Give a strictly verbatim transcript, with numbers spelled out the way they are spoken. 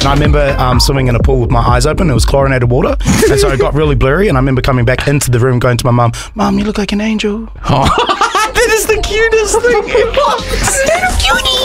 And I remember um, swimming in a pool with my eyes open. It was chlorinated water. And so it got really blurry. And I remember coming back into the room going to my mum, Mum, you look like an angel. Oh. That is the cutest thing ever. Little cutie.